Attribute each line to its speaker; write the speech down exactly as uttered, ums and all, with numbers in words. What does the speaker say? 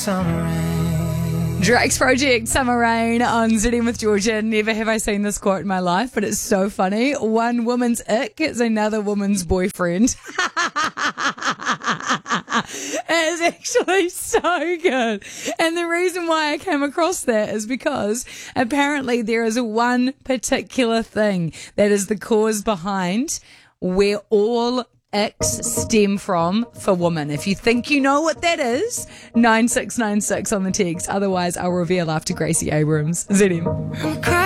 Speaker 1: summer rain.
Speaker 2: Drake's Project, Summer Rain on Zitty with Georgia. Never have I seen this quote in my life, but it's so funny. One woman's ick is another woman's boyfriend. It is actually so good. And the reason why I came across that is because apparently there is one particular thing that is the cause behind where all icks stem from for women. If you think you know what that is, nine six nine six on the text. Otherwise, I'll reveal after Gracie Abrams. Z M.